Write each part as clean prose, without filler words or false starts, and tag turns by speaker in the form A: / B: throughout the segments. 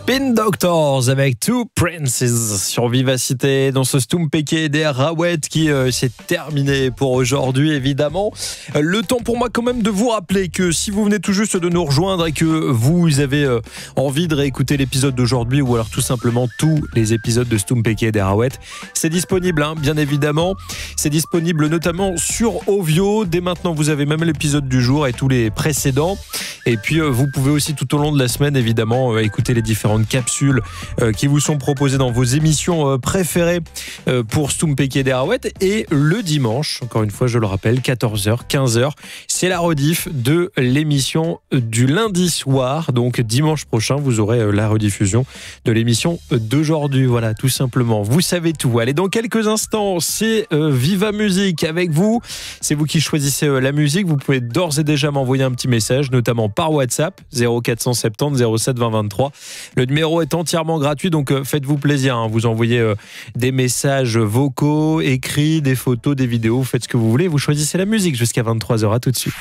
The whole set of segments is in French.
A: Spin Doctors avec Two Princes sur Vivacité dans ce Stumpeke des Rawet qui s'est terminé pour aujourd'hui évidemment. Le temps pour moi quand même de vous rappeler que si vous venez tout juste de nous rejoindre et que vous avez envie de réécouter l'épisode d'aujourd'hui ou alors tout simplement tous les épisodes de Stumpeke des Rawet, c'est disponible bien évidemment. C'est disponible notamment sur Ovio. Dès maintenant vous avez même l'épisode du jour et tous les précédents. Et puis vous pouvez aussi tout au long de la semaine évidemment écouter les différentes capsules qui vous sont proposées dans vos émissions préférées pour Stumpeke des Rawet. Et le dimanche, encore une fois je le rappelle, 14h, 15h, c'est la rediff de l'émission du lundi soir. Donc dimanche prochain, vous aurez la rediffusion de l'émission d'aujourd'hui. Voilà, tout simplement. Vous savez tout. Allez, dans quelques instants, c'est Viva Musique avec vous. C'est vous qui choisissez la musique. Vous pouvez d'ores et déjà m'envoyer un petit message, notamment par WhatsApp, 0470 07 20 23. Le numéro est entièrement gratuit, donc faites-vous plaisir. Vous envoyez des messages vocaux, écrits, des photos, des vidéos. Vous faites ce que vous voulez. Vous choisissez la musique jusqu'à 23h. À tout de suite.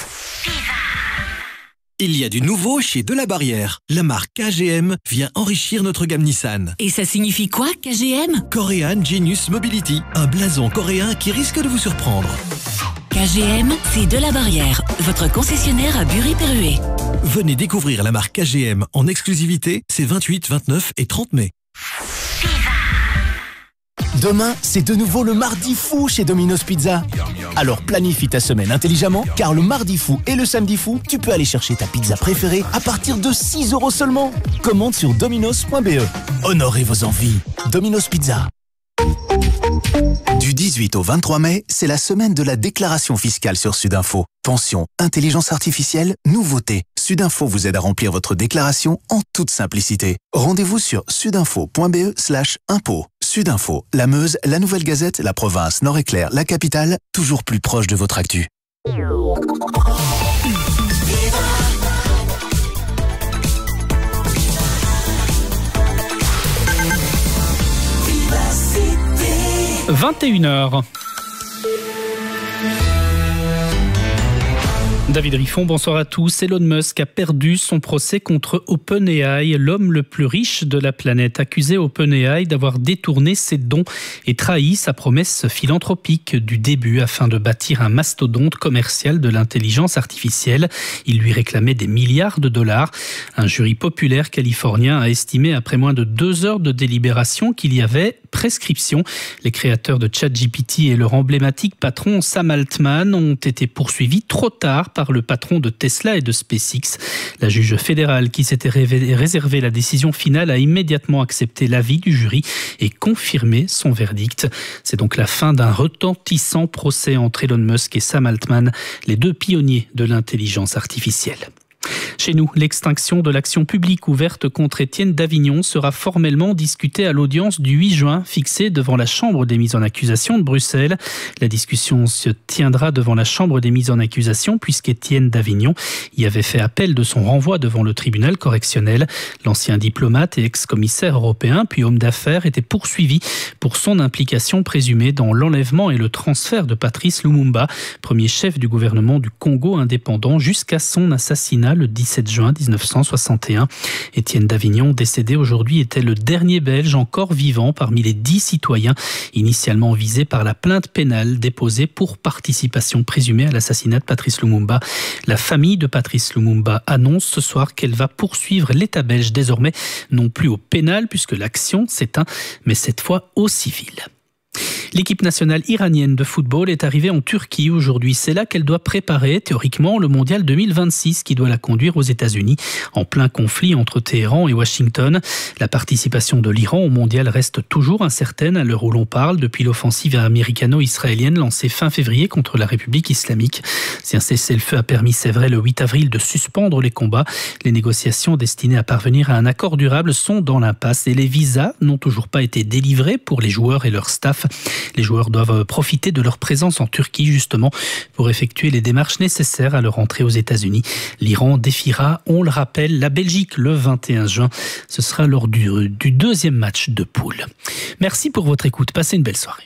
B: Il y a du nouveau chez Delabarrière. La marque KGM vient enrichir notre gamme Nissan.
C: Et ça signifie quoi, KGM ?
B: Korean Genius Mobility, un blason coréen qui risque de vous surprendre.
C: KGM, c'est Delabarrière, votre concessionnaire à Bury-Perruet.
B: Venez découvrir la marque KGM en exclusivité ces 28, 29 et 30 mai.
D: Demain, c'est de nouveau le Mardi Fou chez Domino's Pizza. Alors planifie ta semaine intelligemment, car le Mardi Fou et le Samedi Fou, tu peux aller chercher ta pizza préférée à partir de 6 € seulement. Commande sur dominos.be. Honorez vos envies. Domino's Pizza.
E: Du 18 au 23 mai, c'est la semaine de la déclaration fiscale sur Sudinfo. Pension, intelligence artificielle, nouveauté. Sudinfo vous aide à remplir votre déclaration en toute simplicité. Rendez-vous sur sudinfo.be/impôt. Sudinfo, la Meuse, la Nouvelle Gazette, la province, Nord-Éclair, la capitale, toujours plus proche de votre actu.
F: « 21h. David Riffon, bonsoir à tous. Elon Musk a perdu son procès contre OpenAI, l'homme le plus riche de la planète, accusé OpenAI d'avoir détourné ses dons et trahi sa promesse philanthropique du début afin de bâtir un mastodonte commercial de l'intelligence artificielle. Il lui réclamait des milliards de dollars. Un jury populaire californien a estimé après moins de 2 heures de délibération qu'il y avait prescription. Les créateurs de ChatGPT et leur emblématique patron Sam Altman ont été poursuivis trop tard par le patron de Tesla et de SpaceX. La juge fédérale qui s'était réservé la décision finale a immédiatement accepté l'avis du jury et confirmé son verdict. C'est donc la fin d'un retentissant procès entre Elon Musk et Sam Altman, les deux pionniers de l'intelligence artificielle. Chez nous, l'extinction de l'action publique ouverte contre Étienne Davignon sera formellement discutée à l'audience du 8 juin fixée devant la Chambre des mises en accusation de Bruxelles. La discussion se tiendra devant la Chambre des mises en accusation puisqu'Étienne Davignon y avait fait appel de son renvoi devant le tribunal correctionnel. L'ancien diplomate et ex-commissaire européen puis homme d'affaires était poursuivi pour son implication présumée dans l'enlèvement et le transfert de Patrice Lumumba, premier chef du gouvernement du Congo indépendant jusqu'à son assassinat le 17 juin 1961. Étienne Davignon, décédé aujourd'hui, était le dernier Belge encore vivant parmi les 10 citoyens initialement visés par la plainte pénale déposée pour participation présumée à l'assassinat de Patrice Lumumba. La famille de Patrice Lumumba annonce ce soir qu'elle va poursuivre l'État belge désormais non plus au pénal puisque l'action s'éteint, mais cette fois au civil. L'équipe nationale iranienne de football est arrivée en Turquie aujourd'hui. C'est là qu'elle doit préparer théoriquement le mondial 2026 qui doit la conduire aux États-Unis en plein conflit entre Téhéran et Washington. La participation de l'Iran au mondial reste toujours incertaine à l'heure où l'on parle depuis l'offensive américano-israélienne lancée fin février contre la République islamique. Si un cessez-le-feu a permis, c'est vrai, le 8 avril de suspendre les combats, les négociations destinées à parvenir à un accord durable sont dans l'impasse et les visas n'ont toujours pas été délivrés pour les joueurs et leur staff. Les joueurs doivent profiter de leur présence en Turquie justement pour effectuer les démarches nécessaires à leur entrée aux États-Unis. L'Iran défiera, on le rappelle, la Belgique le 21 juin. Ce sera lors du deuxième match de poule. Merci pour votre écoute. Passez une belle soirée.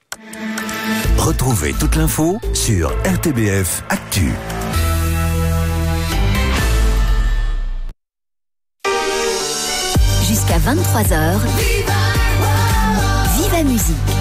E: Retrouvez toute l'info sur RTBF Actu.
C: Jusqu'à
G: jusqu'à 23h. Viva Musique.